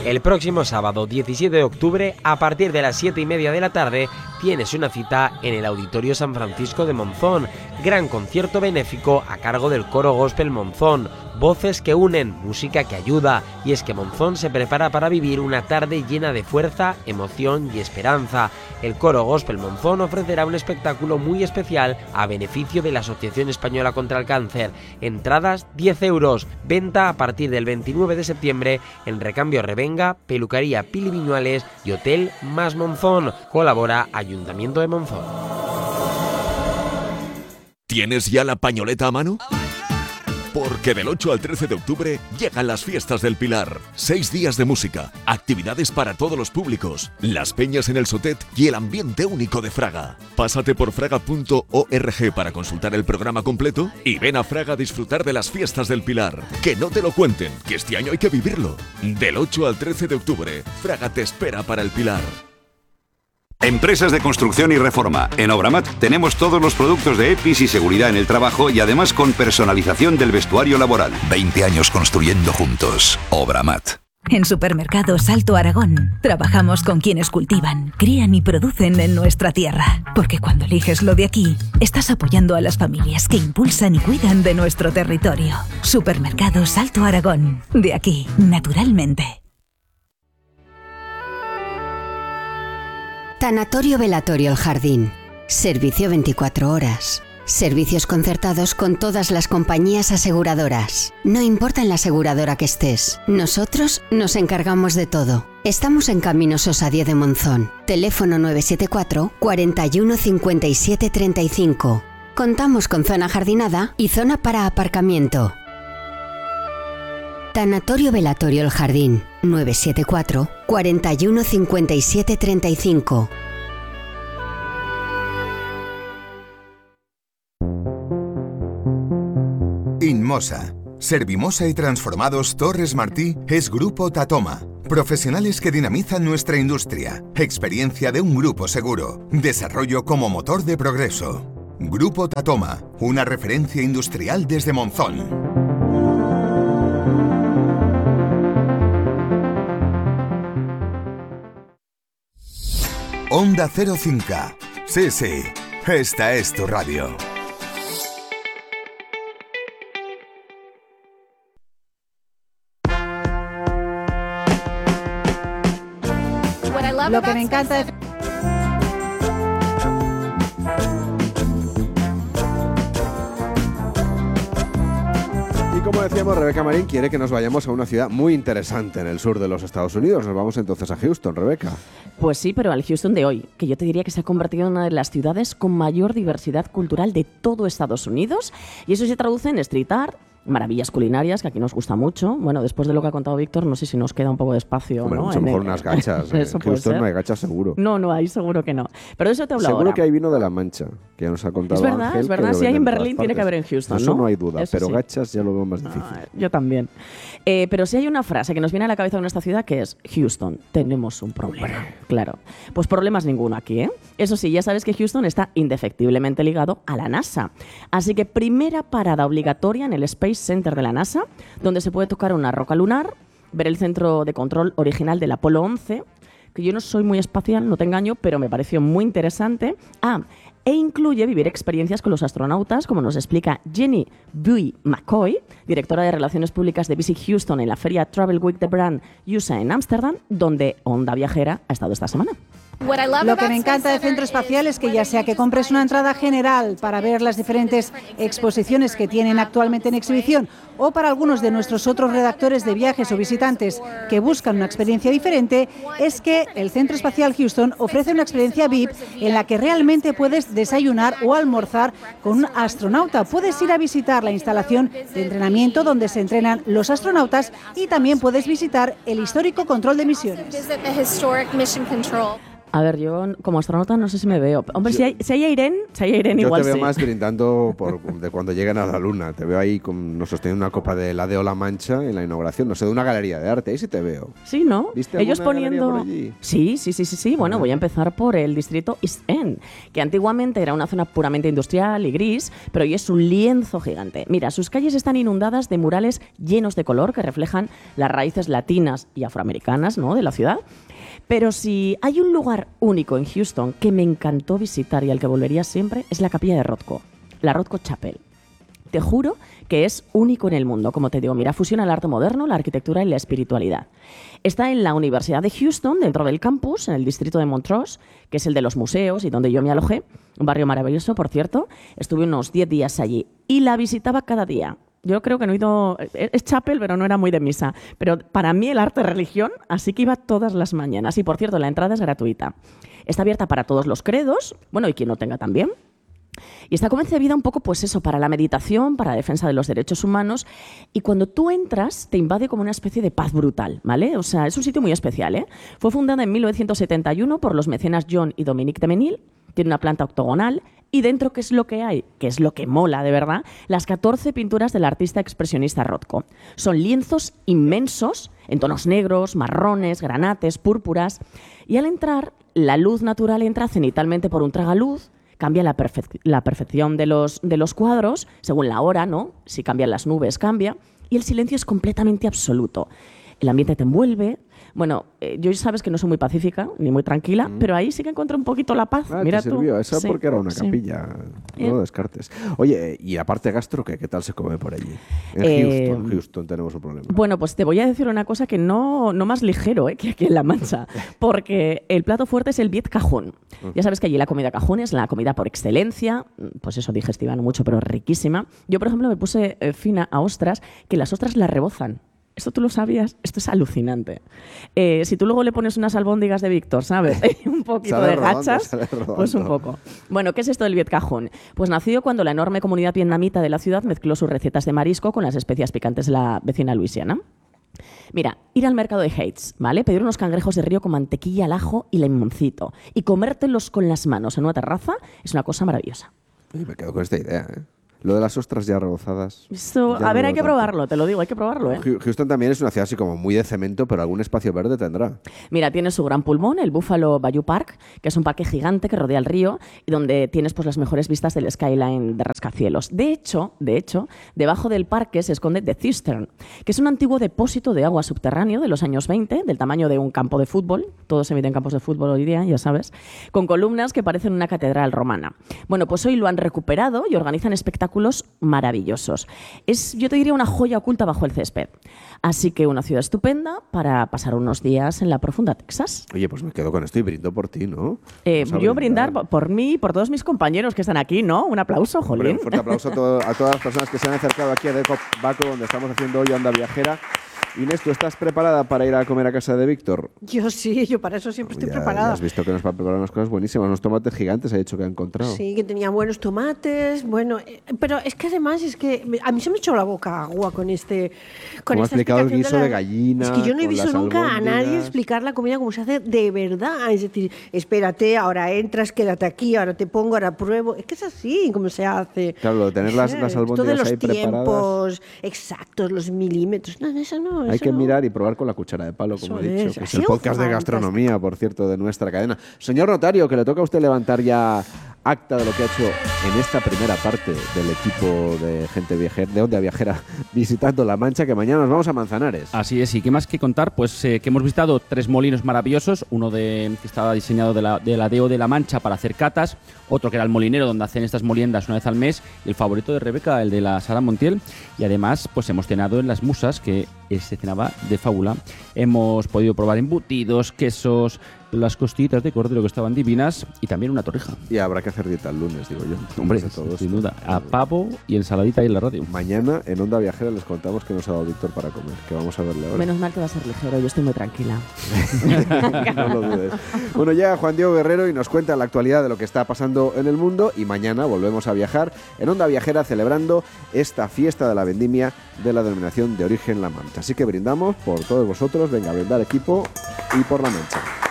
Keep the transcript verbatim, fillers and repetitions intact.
El próximo sábado diecisiete de octubre, a partir de las siete y media de la tarde, tienes una cita en el Auditorio San Francisco de Monzón. Gran concierto benéfico a cargo del Coro Gospel Monzón. Voces que unen, música que ayuda. Y es que Monzón se prepara para vivir una tarde llena de fuerza, emoción y esperanza. El Coro Gospel Monzón ofrecerá un espectáculo muy especial a beneficio de la Asociación Española contra el Cáncer. Entradas diez euros. Venta a partir del veintinueve de septiembre en Recambio Revenga, Peluquería Pili Viñuales y Hotel Más Monzón. Colabora Ayuntamiento de Monzón. ¿Tienes ya la pañoleta a mano? Porque del ocho al trece de octubre llegan las fiestas del Pilar. Seis días de música, actividades para todos los públicos, las peñas en el Sotet y el ambiente único de Fraga. Pásate por fraga punto org para consultar el programa completo y ven a Fraga a disfrutar de las fiestas del Pilar. Que no te lo cuenten, que este año hay que vivirlo. Del ocho al trece de octubre, Fraga te espera para el Pilar. Empresas de construcción y reforma. En Obramat tenemos todos los productos de E P I S y seguridad en el trabajo y además con personalización del vestuario laboral. veinte años construyendo juntos. Obramat. En Supermercados Alto Aragón trabajamos con quienes cultivan, crían y producen en nuestra tierra. Porque cuando eliges lo de aquí, estás apoyando a las familias que impulsan y cuidan de nuestro territorio. Supermercados Alto Aragón. De aquí, naturalmente. Tanatorio Velatorio El Jardín. Servicio veinticuatro horas. Servicios concertados con todas las compañías aseguradoras. No importa en la aseguradora que estés, nosotros nos encargamos de todo. Estamos en Camino Sosa diez de Monzón. Teléfono nueve siete cuatro, cuarenta y uno, cincuenta y siete, treinta y cinco. Contamos con zona jardinada y zona para aparcamiento. Tanatorio Velatorio El Jardín. nueve siete cuatro, cuarenta y uno, cincuenta y siete, treinta y cinco. Inmosa. Servimosa y Transformados Torres Martí es Grupo Tatoma. Profesionales que dinamizan nuestra industria. Experiencia de un grupo seguro. Desarrollo como motor de progreso. Grupo Tatoma, una referencia industrial desde Monzón. Onda Cero Cinca. Sí, sí, esta es tu radio. Lo que me encanta es... Y como decíamos, Rebeca Marín quiere que nos vayamos a una ciudad muy interesante en el sur de los Estados Unidos. Nos vamos entonces a Houston, Rebeca. Pues sí, pero al Houston de hoy, que yo te diría que se ha convertido en una de las ciudades con mayor diversidad cultural de todo Estados Unidos. Y eso se traduce en street art, maravillas culinarias, que aquí nos gusta mucho. Bueno, después de lo que ha contado Víctor, no sé si nos queda un poco de espacio. Hombre, ¿no? mucho en mejor el... unas gachas. Eso en Houston ser. no hay gachas seguro. No, no hay, seguro que no. Pero de eso te hablo seguro ahora. que hay vino de La Mancha, que ya nos ha contado Es verdad, Ángel, es verdad. Si hay en Berlín, tiene que haber en Houston, Eso ¿no? no hay duda, Eso pero sí. gachas ya lo veo más difícil. Ah, yo también. Eh, pero sí hay una frase que nos viene a la cabeza de nuestra ciudad que es: Houston, tenemos un problema. Claro. Pues problemas ninguno aquí, ¿eh? Eso sí, ya sabes que Houston está indefectiblemente ligado a la NASA. Así que primera parada obligatoria en el Space Center de la NASA, donde se puede tocar una roca lunar, ver el centro de control original del Apolo once, que yo no soy muy espacial, no te engaño, pero me pareció muy interesante. Ah, e incluye vivir experiencias con los astronautas, como nos explica Jenny Buy McCoy, directora de Relaciones Públicas de Visit Houston en la feria Travel Week de brand U S A en Ámsterdam, donde Onda Viajera ha estado esta semana. Lo que me encanta del Centro Espacial es que ya sea que compres una entrada general para ver las diferentes exposiciones que tienen actualmente en exhibición, o para algunos de nuestros otros redactores de viajes o visitantes que buscan una experiencia diferente, es que el Centro Espacial Houston ofrece una experiencia V I P en la que realmente puedes desayunar o almorzar con un astronauta. Puedes ir a visitar la instalación de entrenamiento donde se entrenan los astronautas y también puedes visitar el histórico control de misiones. A ver, yo como astronauta no sé si me veo. Hombre, yo, si hay, si hay Irene, si hay Irene igual sí. Yo te veo sí. más brindando por, de cuando lleguen a la Luna. Te veo ahí con, nos sosteniendo una copa de la Deo La Mancha en la inauguración, no sé, de una galería de arte. Ahí sí te veo. Sí, ¿no? ¿Viste Ellos alguna poniendo... galería por allí? Sí, sí, sí, sí, sí. Bueno, voy a empezar por el distrito East End, que antiguamente era una zona puramente industrial y gris, pero hoy es un lienzo gigante. Mira, sus calles están inundadas de murales llenos de color que reflejan las raíces latinas y afroamericanas, ¿no?, de la ciudad. Pero si hay un lugar único en Houston que me encantó visitar y al que volvería siempre, es la capilla de Rothko, la Rothko Chapel. Te juro que es único en el mundo. Como te digo, mira, fusiona el arte moderno, la arquitectura y la espiritualidad. Está en la Universidad de Houston, dentro del campus, en el distrito de Montrose, que es el de los museos y donde yo me alojé. Un barrio maravilloso, por cierto. Estuve unos diez días allí y la visitaba cada día. Yo creo que no he ido... Es chapel, pero no era muy de misa. Pero para mí el arte es religión, así que iba todas las mañanas. Y, por cierto, la entrada es gratuita. Está abierta para todos los credos, bueno, y quien no tenga también. Y está concebida un poco, pues eso, para la meditación, para la defensa de los derechos humanos. Y cuando tú entras, te invade como una especie de paz brutal, ¿vale? O sea, es un sitio muy especial, ¿eh? Fue fundada en mil novecientos setenta y uno por los mecenas John y Dominique de Menil. Tiene una planta octogonal. Y dentro, ¿qué es lo que hay? Que es lo que mola, de verdad, las catorce pinturas del artista expresionista Rothko. Son lienzos inmensos, en tonos negros, marrones, granates, púrpuras. Y al entrar, la luz natural entra cenitalmente por un tragaluz, cambia la, perfe- la perfección de los, de los cuadros, según la hora, ¿no? Si cambian las nubes, cambia. Y el silencio es completamente absoluto. El ambiente te envuelve. Bueno, eh, yo sabes que no soy muy pacífica ni muy tranquila, mm. pero ahí sí que encontré un poquito la paz. Ah, Mira te sirvió. tú. Esa sí, porque era una sí. capilla, no eh. descartes. Oye, y aparte gastro, ¿qué, ¿qué tal se come por allí? En eh, Houston, Houston tenemos un problema. Bueno, pues te voy a decir una cosa que no, no más ligero eh, que aquí en La Mancha, porque el plato fuerte es el Viet Cajún. Ya sabes que allí la comida cajún es la comida por excelencia, pues eso, digestiva no mucho, pero riquísima. Yo, por ejemplo, me puse eh, fina a ostras, que las ostras las rebozan. ¿Esto tú lo sabías? Esto es alucinante. Eh, si tú luego le pones unas albóndigas de Víctor, ¿sabes? un poquito sale de rodando, gachas, sale rodando. pues un poco. Bueno, ¿qué es esto del Viet Cajún? Pues nació cuando la enorme comunidad vietnamita de la ciudad mezcló sus recetas de marisco con las especias picantes de la vecina Luisiana. Mira, ir al mercado de Heights, ¿vale? Pedir unos cangrejos de río con mantequilla al ajo y limoncito y comértelos con las manos en una terraza es una cosa maravillosa. Oye, me quedo con esta idea, ¿eh? Lo de las ostras ya rebozadas. Esto, ya a ver, no hay que tanto. probarlo, te lo digo, hay que probarlo, ¿eh? Houston también es una ciudad así como muy de cemento, pero algún espacio verde tendrá. Mira, tiene su gran pulmón, el Buffalo Bayou Park, que es un parque gigante que rodea el río y donde tienes pues las mejores vistas del skyline de rascacielos. De hecho, de hecho, debajo del parque se esconde The Cistern, que es un antiguo depósito de agua subterráneo de los años veinte, del tamaño de un campo de fútbol, todos se meten en campos de fútbol hoy día, ya sabes, con columnas que parecen una catedral romana. Bueno, pues hoy lo han recuperado y organizan espectáculos maravillosos. Maravillosos. Es, yo te diría, una joya oculta bajo el césped. Así que una ciudad estupenda para pasar unos días en la profunda Texas. Oye, pues me quedo con esto y brindo por ti, ¿no? Eh, yo brindar. brindar por mí y por todos mis compañeros que están aquí, ¿no? Un aplauso, Jolín. Hombre, un fuerte aplauso a, todo, a todas las personas que se han acercado aquí a Deco Baco, donde estamos haciendo hoy Onda Viajera. Inés, ¿tú estás preparada para ir a comer a casa de Víctor? Yo sí, yo para eso siempre estoy ya, preparada. Ya has visto que nos va a preparar unas cosas buenísimas, unos tomates gigantes, ha dicho que ha encontrado. Sí, que tenía buenos tomates, bueno, eh, pero es que además es que a mí se me echó la boca agua con este... Con Como ha esta explicado el guiso de, la, de gallina. Es que yo no he con visto las nunca a nadie albóndigas. explicar la comida como se hace de verdad. Es decir, espérate, ahora entras, quédate aquí, ahora te pongo, ahora pruebo. Es que es así como se hace. Claro, lo de tener las, las albóndigas Todos ahí los tiempos preparadas. exactos, los milímetros. No, eso no. Hay eso que no. mirar y probar con la cuchara de palo, como Eso he dicho. es, Que ha es el sido podcast de fantástico. gastronomía, por cierto, de nuestra cadena. Señor notario, que le toca a usted levantar ya acta de lo que ha hecho en esta primera parte del equipo de gente viajera, de Onda Viajera, visitando La Mancha, que mañana nos vamos a Manzanares. Así es, y qué más que contar, pues eh, que hemos visitado tres molinos maravillosos, uno de que estaba diseñado de la, de la Deo de La Mancha para hacer catas, otro que era el molinero donde hacen estas moliendas una vez al mes, y el favorito de Rebeca, el de la Sala Montiel, y además pues hemos cenado en Las Musas, que se cenaba de fábula. Hemos podido probar embutidos, quesos, las costillitas de cordero que estaban divinas y también una torrija. Y habrá que hacer dieta el lunes, digo yo. Hombre, De todo sin esto. duda, a pavo y ensaladita ahí en la radio. Mañana en Onda Viajera les contamos que nos ha dado Víctor para comer, que vamos a verle ahora. Menos mal que va a ser ligero, yo estoy muy tranquila. No lo dudes. Bueno, llega Juan Diego Guerrero y nos cuenta la actualidad de lo que está pasando en el mundo, y mañana volvemos a viajar en Onda Viajera celebrando esta fiesta de la vendimia de la denominación de origen La Mancha. Así que brindamos por todos vosotros, venga a brindar equipo y por La Mancha.